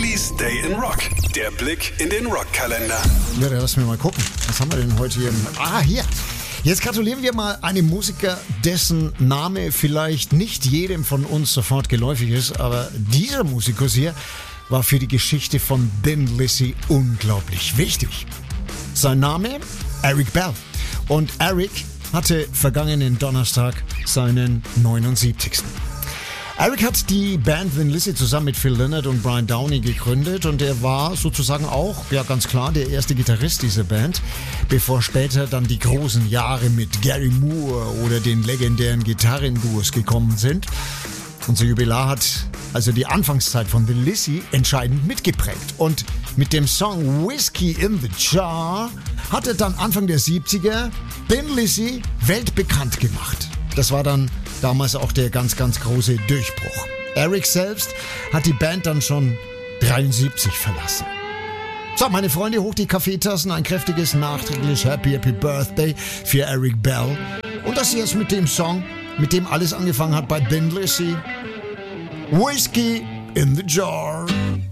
Baileys Day in Rock. Der Blick in den Rockkalender. Ja, dann lass mir mal gucken. Was haben wir denn heute hier? Hier. Jetzt gratulieren wir mal einem Musiker, dessen Name vielleicht nicht jedem von uns sofort geläufig ist, aber dieser Musikus hier war für die Geschichte von Thin Lizzy unglaublich wichtig. Sein Name? Eric Bell. Und Eric hatte vergangenen Donnerstag seinen 79. Eric hat die Band Thin Lizzy zusammen mit Phil Lynott und Brian Downey gegründet und er war sozusagen auch, ja ganz klar, der erste Gitarrist dieser Band, bevor später dann die großen Jahre mit Gary Moore oder den legendären Gitarrenduos gekommen sind. Unser Jubilar hat also die Anfangszeit von Thin Lizzy entscheidend mitgeprägt und mit dem Song Whiskey in the Jar hat er dann Anfang der 70er Thin Lizzy weltbekannt gemacht. Das war dann damals auch der ganz, ganz große Durchbruch. Eric selbst hat die Band dann schon 73 verlassen. So, meine Freunde, hoch die Kaffeetassen, ein kräftiges, nachträglich Happy Birthday für Eric Bell. Und das hier ist mit dem Song, mit dem alles angefangen hat bei Thin Lizzy. Whiskey in the Jar.